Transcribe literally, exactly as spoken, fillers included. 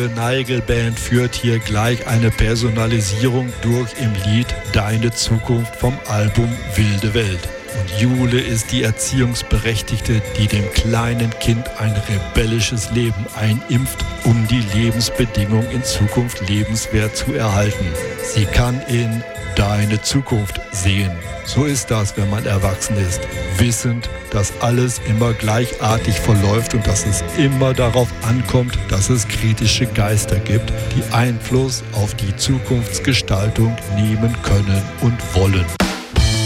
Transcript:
Jule Neigel-Band führt hier gleich eine Personalisierung durch im Lied Deine Zukunft vom Album Wilde Welt. Und Jule ist die Erziehungsberechtigte, die dem kleinen Kind ein rebellisches Leben einimpft, um die Lebensbedingungen in Zukunft lebenswert zu erhalten. Sie kann in Deine Zukunft sehen. So ist das, wenn man erwachsen ist, wissend, dass alles immer gleichartig verläuft und dass es immer darauf ankommt, dass es kritische Geister gibt, die Einfluss auf die Zukunftsgestaltung nehmen können und wollen.